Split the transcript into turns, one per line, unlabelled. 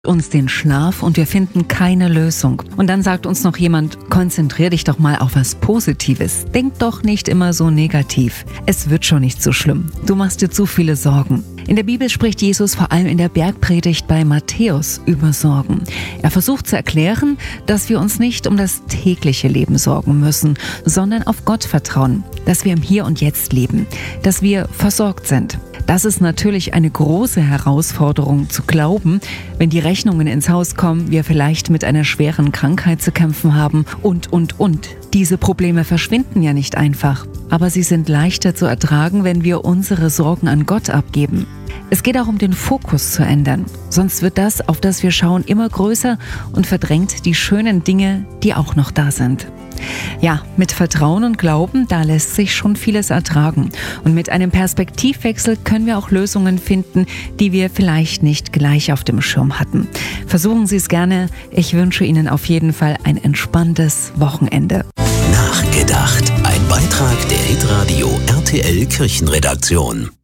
uns den Schlaf und wir finden keine Lösung. Und dann sagt uns noch jemand, konzentrier dich doch mal auf was Positives. Denk doch nicht immer so negativ. Es wird schon nicht so schlimm. Du machst dir zu viele Sorgen. In der Bibel spricht Jesus vor allem in der Bergpredigt bei Matthäus über Sorgen. Er versucht zu erklären, dass wir uns nicht um das tägliche Leben sorgen müssen, sondern auf Gott vertrauen, dass wir im Hier und Jetzt leben, dass wir versorgt sind. Das ist natürlich eine große Herausforderung zu glauben, wenn die Rechnungen ins Haus kommen, wir vielleicht mit einer schweren Krankheit zu kämpfen haben und. Diese Probleme verschwinden ja nicht einfach, aber sie sind leichter zu ertragen, wenn wir unsere Sorgen an Gott abgeben. Es geht auch um den Fokus zu ändern, sonst wird das, auf das wir schauen, immer größer und verdrängt die schönen Dinge, die auch noch da sind. Ja, mit Vertrauen und Glauben, da lässt sich schon vieles ertragen. Und mit einem Perspektivwechsel können wir auch Lösungen finden, die wir vielleicht nicht gleich auf dem Schirm hatten. Versuchen Sie es gerne. Ich wünsche Ihnen auf jeden Fall ein entspanntes Wochenende.
Nachgedacht. Ein Beitrag der Hitradio RTL Kirchenredaktion.